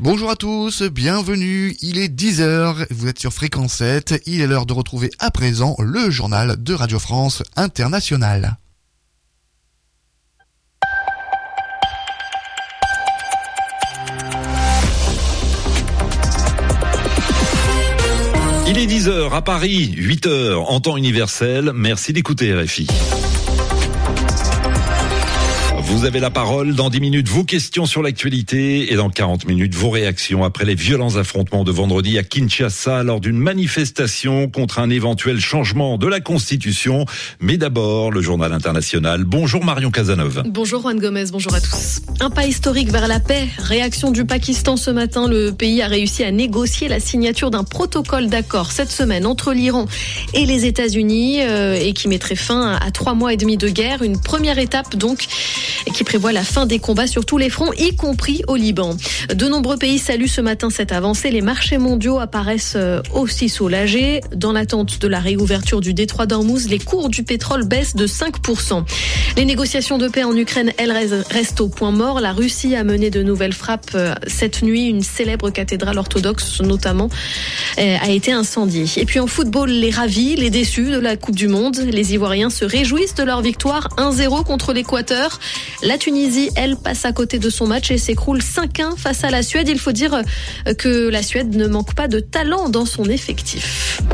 Bonjour à tous, bienvenue, il est 10h, vous êtes sur Fréquence 7, il est l'heure de retrouver à présent le journal de Radio France Internationale. Il est 10h à Paris, 8h en temps universel, merci d'écouter RFI. Vous avez la parole dans 10 minutes, vos questions sur l'actualité et dans 40 minutes, vos réactions après les violents affrontements de vendredi à Kinshasa lors d'une manifestation contre un éventuel changement de la Constitution. Mais d'abord, le journal international. Bonjour Marion Cazeneuve. Bonjour Juan Gomez, bonjour à tous. Un pas historique vers la paix. Réaction du Pakistan ce matin. Le pays a réussi à négocier la signature d'un protocole d'accord cette semaine entre l'Iran et les États-Unis et qui mettrait fin à 3 mois et demi de guerre. Une première étape donc qui prévoit la fin des combats sur tous les fronts, y compris au Liban. De nombreux pays saluent ce matin cette avancée. Les marchés mondiaux apparaissent aussi soulagés. Dans l'attente de la réouverture du détroit d'Ormuz, les cours du pétrole baissent de 5%. Les négociations de paix en Ukraine, elles restent au point mort. La Russie a mené de nouvelles frappes cette nuit. Une célèbre cathédrale orthodoxe, notamment, a été incendiée. Et puis en football, les ravis, les déçus de la Coupe du Monde. Les Ivoiriens se réjouissent de leur victoire 1-0 contre l'Équateur. La Tunisie, elle, passe à côté de son match et s'écroule 5-1 face à la Suède. Il faut dire que la Suède ne manque pas de talent dans son effectif.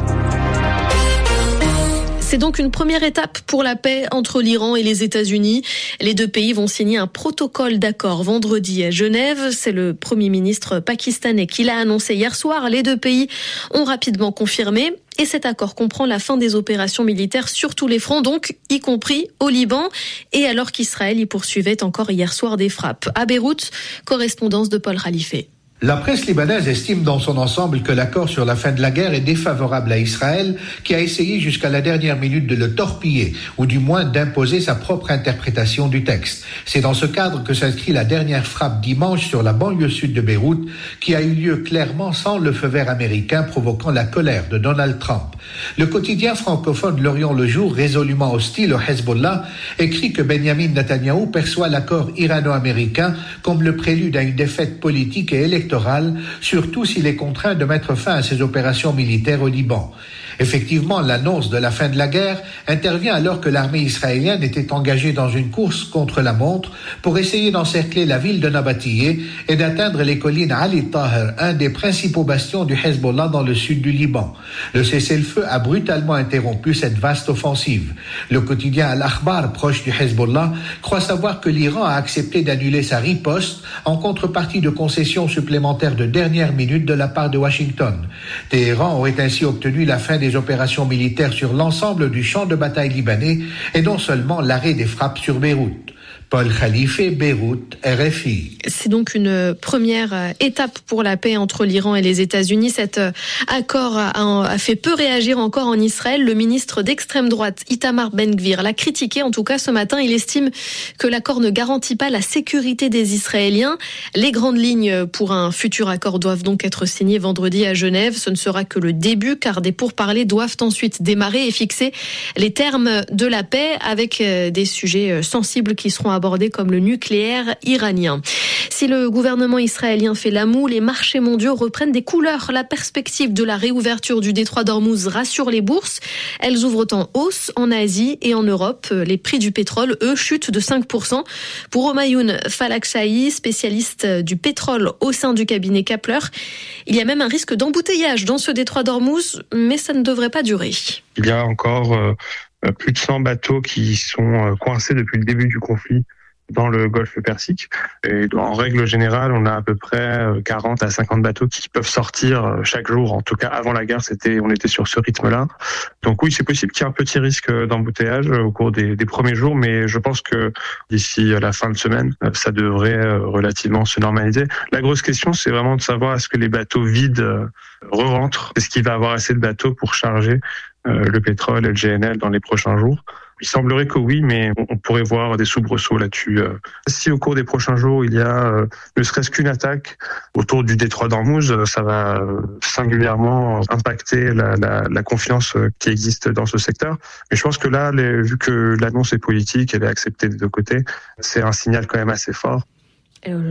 C'est donc une première étape pour la paix entre l'Iran et les États-Unis. Les deux pays vont signer un protocole d'accord vendredi à Genève. C'est le Premier ministre pakistanais qui l'a annoncé hier soir. Les deux pays ont rapidement confirmé. Et cet accord comprend la fin des opérations militaires sur tous les fronts, donc y compris au Liban. Et alors qu'Israël y poursuivait encore hier soir des frappes. À Beyrouth, correspondance de Paul Khalife. La presse libanaise estime dans son ensemble que l'accord sur la fin de la guerre est défavorable à Israël, qui a essayé jusqu'à la dernière minute de le torpiller, ou du moins d'imposer sa propre interprétation du texte. C'est dans ce cadre que s'inscrit la dernière frappe dimanche sur la banlieue sud de Beyrouth, qui a eu lieu clairement sans le feu vert américain, provoquant la colère de Donald Trump. Le quotidien francophone L'Orient le Jour, résolument hostile au Hezbollah, écrit que Benjamin Netanyahou perçoit l'accord irano-américain comme le prélude à une défaite politique et électorale, surtout s'il est contraint de mettre fin à ses opérations militaires au Liban. Effectivement, l'annonce de la fin de la guerre intervient alors que l'armée israélienne était engagée dans une course contre la montre pour essayer d'encercler la ville de Nabatiyeh et d'atteindre les collines Ali Taher, un des principaux bastions du Hezbollah dans le sud du Liban. Le cessez-le-feu a brutalement interrompu cette vaste offensive. Le quotidien Al-Akhbar, proche du Hezbollah, croit savoir que l'Iran a accepté d'annuler sa riposte en contrepartie de concessions supplémentaires de dernière minute de la part de Washington. Téhéran aurait ainsi obtenu la fin des opérations militaires sur l'ensemble du champ de bataille libanais et non seulement l'arrêt des frappes sur Beyrouth. Paul Khalife, Beyrouth, RFI. C'est donc une première étape pour la paix entre l'Iran et les États-Unis. Cet accord a fait peu réagir encore en Israël. Le ministre d'extrême droite, Itamar Ben-Gvir, l'a critiqué. En tout cas, ce matin, il estime que l'accord ne garantit pas la sécurité des Israéliens. Les grandes lignes pour un futur accord doivent donc être signées vendredi à Genève. Ce ne sera que le début, car des pourparlers doivent ensuite démarrer et fixer les termes de la paix avec des sujets sensibles qui seront abordés comme le nucléaire iranien. Si le gouvernement israélien fait la moue, les marchés mondiaux reprennent des couleurs. La perspective de la réouverture du détroit d'Ormuz rassure les bourses. Elles ouvrent en hausse en Asie et en Europe. Les prix du pétrole, eux, chutent de 5%. Pour Omayoun Falakchahi, spécialiste du pétrole au sein du cabinet Kepler, il y a même un risque d'embouteillage dans ce détroit d'Ormuz, mais ça ne devrait pas durer. Il y a encore plus de 100 bateaux qui sont coincés depuis le début du conflit dans le golfe Persique. Et en règle générale, on a à peu près 40 à 50 bateaux qui peuvent sortir chaque jour. En tout cas, avant la guerre, on était sur ce rythme-là. Donc oui, c'est possible qu'il y ait un petit risque d'embouteillage au cours des premiers jours, mais je pense que d'ici la fin de semaine, ça devrait relativement se normaliser. La grosse question, c'est vraiment de savoir est-ce que les bateaux vides re-rentrent. Est-ce qu'il va y avoir assez de bateaux pour charger le pétrole et le GNL dans les prochains jours? Il semblerait que oui, mais on pourrait voir des soubresauts là-dessus. Si au cours des prochains jours, il y a ne serait-ce qu'une attaque autour du détroit d'Ormuz, ça va singulièrement impacter la confiance qui existe dans ce secteur. Mais je pense que là, vu que l'annonce est politique, elle est acceptée des deux côtés, c'est un signal quand même assez fort.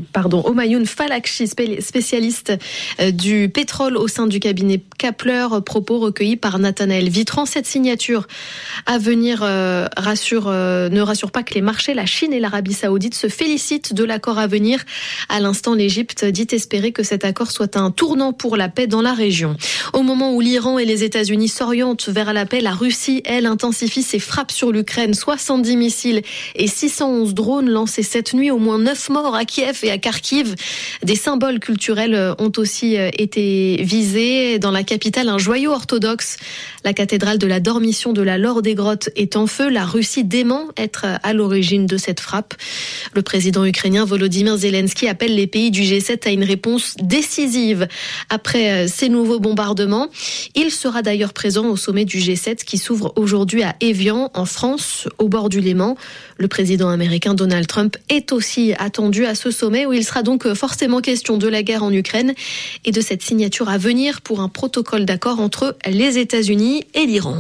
Humayun Falakchi, spécialiste du pétrole au sein du cabinet Kapler, propos recueillis par Nathanaël Vitran. Cette signature à venir ne rassure pas que les marchés. La Chine et l'Arabie Saoudite se félicitent de l'accord à venir. À l'instant, l'Égypte dit espérer que cet accord soit un tournant pour la paix dans la région. Au moment où l'Iran et les États-Unis s'orientent vers la paix, la Russie, elle, intensifie ses frappes sur l'Ukraine. 70 missiles et 611 drones lancés cette nuit. Au moins 9 morts à Kiev et à Kharkiv. Des symboles culturels ont aussi été visés. Dans la capitale, un joyau orthodoxe. La cathédrale de la Dormition de la Laure des Grottes est en feu. La Russie dément être à l'origine de cette frappe. Le président ukrainien Volodymyr Zelensky appelle les pays du G7 à une réponse décisive après ces nouveaux bombardements. Il sera d'ailleurs présent au sommet du G7 qui s'ouvre aujourd'hui à Évian, en France, au bord du Léman. Le président américain Donald Trump est aussi attendu à ce sommet où il sera donc forcément question de la guerre en Ukraine et de cette signature à venir pour un protocole d'accord entre les États-Unis et l'Iran.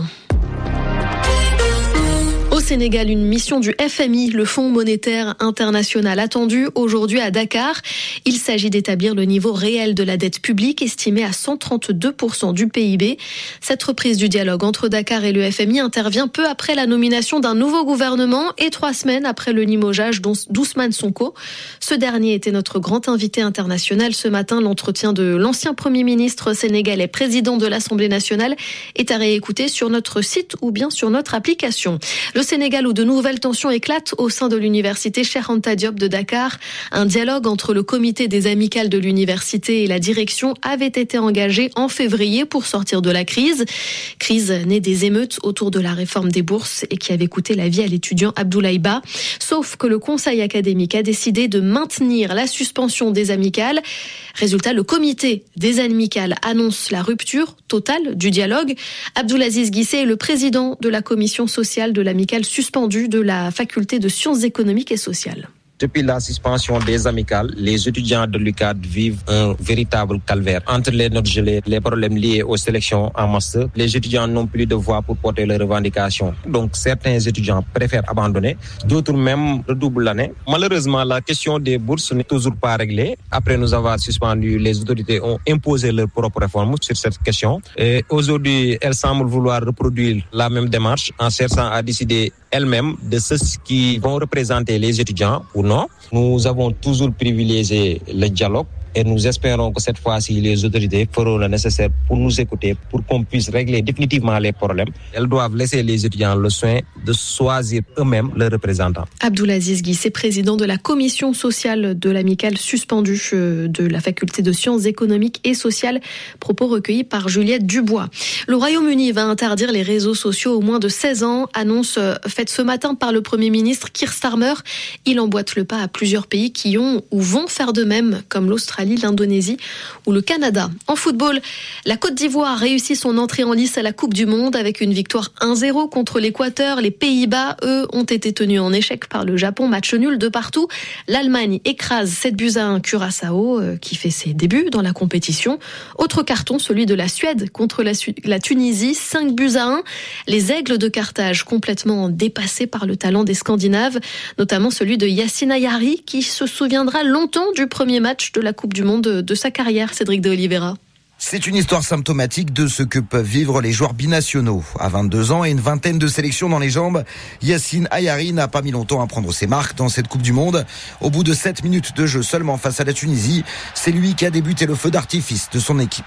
Au Sénégal, une mission du FMI, le Fonds monétaire international, attendue aujourd'hui à Dakar. Il s'agit d'établir le niveau réel de la dette publique, estimé à 132% du PIB. Cette reprise du dialogue entre Dakar et le FMI intervient peu après la nomination d'un nouveau gouvernement et 3 semaines après le limogeage d'Ousmane Sonko. Ce dernier était notre grand invité international ce matin. L'entretien de l'ancien Premier ministre sénégalais, président de l'Assemblée nationale, est à réécouter sur notre site ou bien sur notre application. Le Sénégal où de nouvelles tensions éclatent au sein de l'université Cheikh Anta Diop de Dakar. Un dialogue entre le comité des amicales de l'université et la direction avait été engagé en février pour sortir de la crise. Crise née des émeutes autour de la réforme des bourses et qui avait coûté la vie à l'étudiant Abdoulaye Ba. Sauf que le conseil académique a décidé de maintenir la suspension des amicales. Résultat, le comité des amicales annonce la rupture totale du dialogue. Abdoulaziz Guissé est le président de la commission sociale de l'amicale suspendue de la faculté de sciences économiques et sociales. Depuis la suspension des amicales, les étudiants de l'UCAD vivent un véritable calvaire. Entre les notes gelées, les problèmes liés aux sélections en master, les étudiants n'ont plus de voix pour porter leurs revendications. Donc certains étudiants préfèrent abandonner, d'autres même redoublent l'année. Malheureusement, la question des bourses n'est toujours pas réglée. Après nous avoir suspendu, les autorités ont imposé leurs propres réformes sur cette question. Et aujourd'hui, elles semblent vouloir reproduire la même démarche en cherchant à décider elles-mêmes de ceux qui vont représenter les étudiants ou non. Nous avons toujours privilégié le dialogue et nous espérons que cette fois-ci, les autorités feront le nécessaire pour nous écouter, pour qu'on puisse régler définitivement les problèmes. Elles doivent laisser les étudiants le soin de choisir eux-mêmes leurs représentants. Abdoulaziz Guissé, président de la commission sociale de l'amicale suspendue de la faculté de sciences économiques et sociales, propos recueillis par Juliette Dubois. Le Royaume-Uni va interdire les réseaux sociaux aux moins de 16 ans, annonce faite ce matin par le Premier ministre Keir Starmer. Il emboîte le pas à plusieurs pays qui ont ou vont faire de même, comme l'Australie, l'Indonésie ou le Canada. En football, la Côte d'Ivoire réussit son entrée en lice à la Coupe du Monde avec une victoire 1-0 contre l'Équateur. Les Pays-Bas, eux, ont été tenus en échec par le Japon. Match nul de partout. L'Allemagne écrase 7-1 Curaçao, qui fait ses débuts dans la compétition. Autre carton, celui de la Suède contre la Tunisie, 5-1. Les Aigles de Carthage, complètement dépassés par le talent des Scandinaves, notamment celui de Yacine Ayari, qui se souviendra longtemps du premier match de la Coupe du Monde de sa carrière, Cédric de Oliveira. C'est une histoire symptomatique de ce que peuvent vivre les joueurs binationaux. À 22 ans et une vingtaine de sélections dans les jambes, Yacine Ayari n'a pas mis longtemps à prendre ses marques dans cette Coupe du Monde. Au bout de 7 minutes de jeu seulement face à la Tunisie, c'est lui qui a débuté le feu d'artifice de son équipe.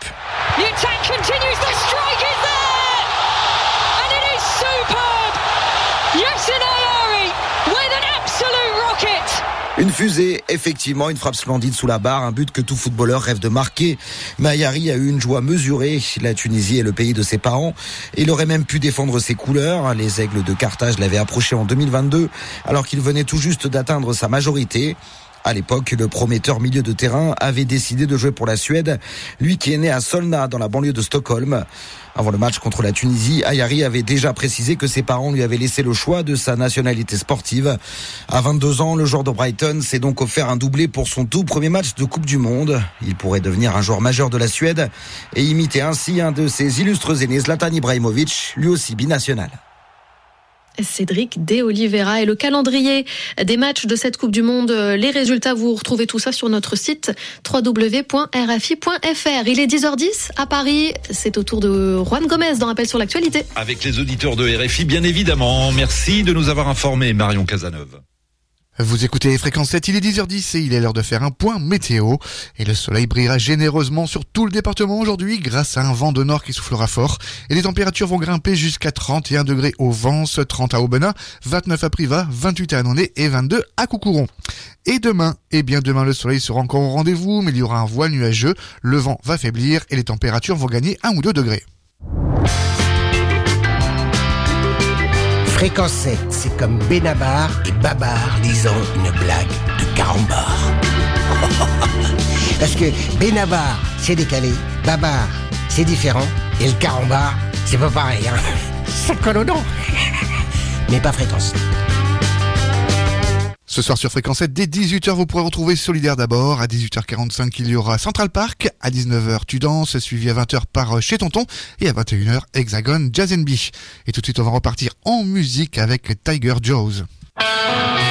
Une fusée, effectivement, une frappe splendide sous la barre, un but que tout footballeur rêve de marquer. Mais Ayari a eu une joie mesurée. La Tunisie est le pays de ses parents. Et il aurait même pu défendre ses couleurs. Les Aigles de Carthage l'avaient approché en 2022, alors qu'il venait tout juste d'atteindre sa majorité. À l'époque, le prometteur milieu de terrain avait décidé de jouer pour la Suède, lui qui est né à Solna, dans la banlieue de Stockholm. Avant le match contre la Tunisie, Ayari avait déjà précisé que ses parents lui avaient laissé le choix de sa nationalité sportive. À 22 ans, le joueur de Brighton s'est donc offert un doublé pour son tout premier match de Coupe du Monde. Il pourrait devenir un joueur majeur de la Suède et imiter ainsi un de ses illustres aînés, Zlatan Ibrahimovic, lui aussi binational. Cédric De Oliveira. Et le calendrier des matchs de cette Coupe du Monde, les résultats, vous retrouvez tout ça sur notre site www.rfi.fr. Il est 10h10 à Paris. C'est au tour de Juan Gomez dans Rappel sur l'actualité. Avec les auditeurs de RFI, bien évidemment. Merci de nous avoir informés, Marion Cazeneuve. Vous écoutez Fréquence 7, il est 10h10 et il est l'heure de faire un point météo. Et le soleil brillera généreusement sur tout le département aujourd'hui grâce à un vent de nord qui soufflera fort. Et les températures vont grimper jusqu'à 31 degrés au Vence, 30 à Aubenas, 29 à Privas, 28 à Annonay et 22 à Coucouron. Et demain, demain le soleil sera encore au rendez-vous, mais il y aura un voile nuageux, le vent va faiblir et les températures vont gagner 1 ou 2 degrés. Fréquence 7, c'est comme Benabar et Babar lisant une blague de Carambar. Parce que Benabar, c'est décalé, Babar, c'est différent, et le Carambar, c'est pas pareil, hein. Ça colle aux dents. Mais pas Fréquence 7. Ce soir sur Fréquence 7, dès 18h, vous pourrez retrouver Solidaire d'abord. À 18h45, il y aura Central Park. À 19h, Tu danses, suivi à 20h par Chez Tonton. Et à 21h, Hexagone Jazz &B. Et tout de suite, on va repartir en musique avec Tiger Jaws.